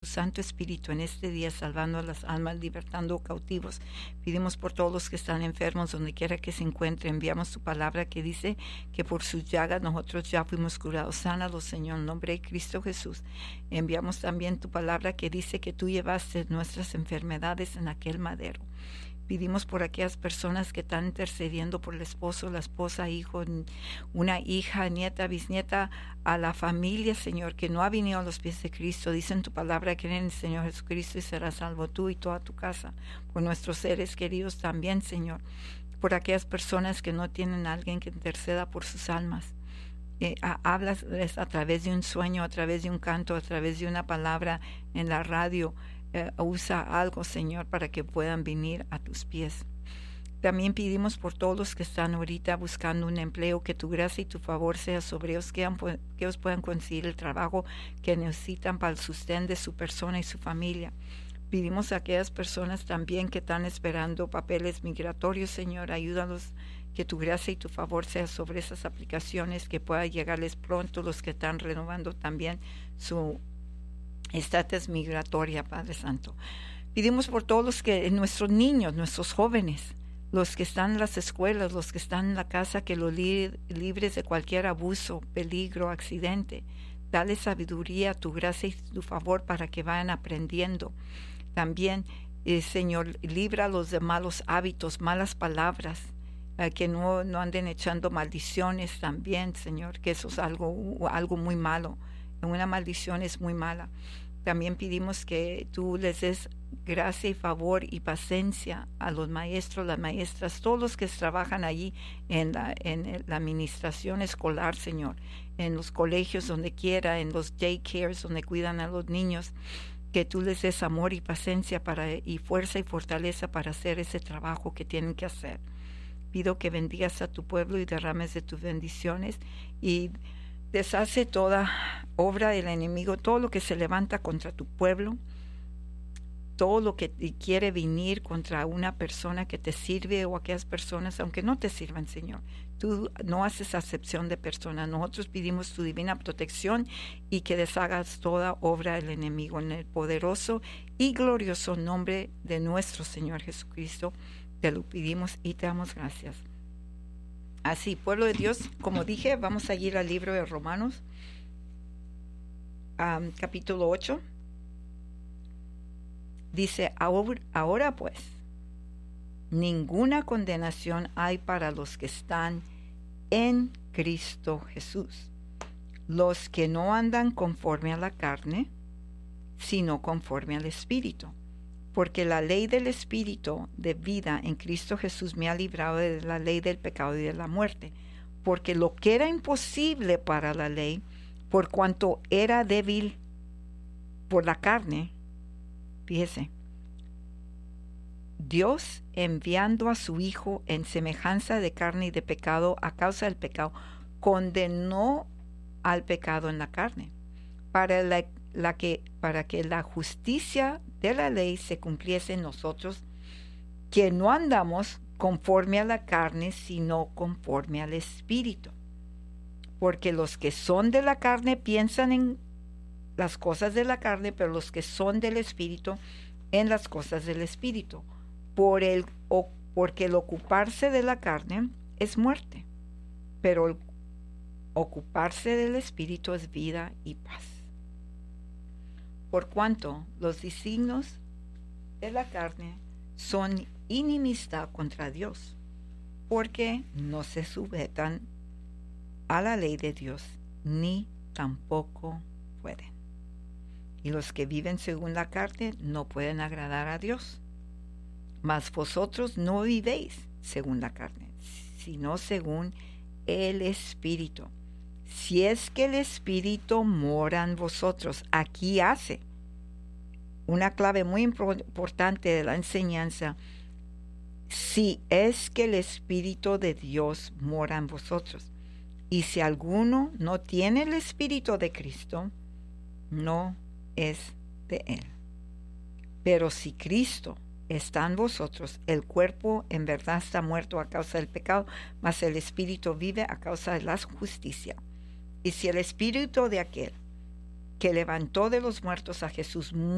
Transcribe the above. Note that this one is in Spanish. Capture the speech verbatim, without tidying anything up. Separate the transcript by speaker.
Speaker 1: Santo Espíritu en este día, salvando a las almas, libertando cautivos. Pedimos por todos los que están enfermos, donde quiera que se encuentren. Enviamos tu palabra que dice que por sus llagas nosotros ya fuimos curados. Sánalos, Señor, en nombre de Cristo Jesús. Enviamos también tu palabra que dice que tú llevaste nuestras enfermedades en aquel madero. Pedimos por aquellas personas que están intercediendo por el esposo, la esposa, hijo, una hija, nieta, bisnieta, a la familia, Señor, que no ha venido a los pies de Cristo. Dice en tu palabra que en el Señor Jesucristo y serás salvo tú y toda tu casa. Por nuestros seres queridos también, Señor. Por aquellas personas que no tienen a alguien que interceda por sus almas. Eh, hablas a través de un sueño, a través de un canto, a través de una palabra en la radio. Eh, usa algo, Señor, para que puedan venir a tus pies. También pedimos por todos los que están ahorita buscando un empleo, que tu gracia y tu favor sea sobre ellos, que, que ellos puedan conseguir el trabajo que necesitan para el sustento de su persona y su familia. Pedimos a aquellas personas también que están esperando papeles migratorios, Señor, ayúdalos, que tu gracia y tu favor sea sobre esas aplicaciones, que pueda llegarles pronto, los que están renovando también su estatus migratoria, Padre Santo. Pedimos por todos los que, nuestros niños, nuestros jóvenes, los que están en las escuelas, los que están en la casa, que los li- libres de cualquier abuso, peligro, accidente. Dale sabiduría, tu gracia y tu favor para que vayan aprendiendo. También, eh, Señor, líbralos de malos hábitos, malas palabras, eh, que no, no anden echando maldiciones también, Señor, que eso es algo, algo muy malo. Una maldición es muy mala. También pedimos que tú les des gracia y favor y paciencia a los maestros, las maestras, todos los que trabajan allí en la, en la administración escolar, Señor, en los colegios, donde quiera, en los daycares, donde cuidan a los niños, que tú les des amor y paciencia para, y fuerza y fortaleza para hacer ese trabajo que tienen que hacer. Pido que bendigas a tu pueblo y derrames de tus bendiciones y deshace toda obra del enemigo, todo lo que se levanta contra tu pueblo, todo lo que quiere venir contra una persona que te sirve o aquellas personas, aunque no te sirvan, Señor. Tú no haces acepción de personas. Nosotros pedimos tu divina protección y que deshagas toda obra del enemigo. En el poderoso y glorioso nombre de nuestro Señor Jesucristo, te lo pedimos y te damos gracias. Así, pueblo de Dios, como dije, vamos a ir al libro de Romanos, um, capítulo ocho. Dice, ahora, ahora pues, ninguna condenación hay para los que están en Cristo Jesús, los que no andan conforme a la carne, sino conforme al Espíritu. Porque la ley del Espíritu de vida en Cristo Jesús me ha librado de la ley del pecado y de la muerte. Porque lo que era imposible para la ley, por cuanto era débil por la carne, fíjese, Dios, enviando a su Hijo en semejanza de carne y de pecado a causa del pecado, condenó al pecado en la carne, para la, la que, para que la justicia de la ley se cumpliese en nosotros, que no andamos conforme a la carne, sino conforme al Espíritu. Porque los que son de la carne piensan en las cosas de la carne, pero los que son del Espíritu, en las cosas del Espíritu. Por el, o, porque el ocuparse de la carne es muerte, pero el ocuparse del Espíritu es vida y paz. Por cuanto los designios de la carne son inimistad contra Dios, porque no se sujetan a la ley de Dios, ni tampoco pueden. Y los que viven según la carne no pueden agradar a Dios. Mas vosotros no vivéis según la carne, sino según el Espíritu. Si es que el Espíritu mora en vosotros. Aquí hace una clave muy importante de la enseñanza. Si es que el Espíritu de Dios mora en vosotros. Y si alguno no tiene el Espíritu de Cristo, no es de él. Pero si Cristo está en vosotros, el cuerpo en verdad está muerto a causa del pecado, mas el Espíritu vive a causa de la justicia. Y si el Espíritu de aquel que levantó de los muertos a Jesús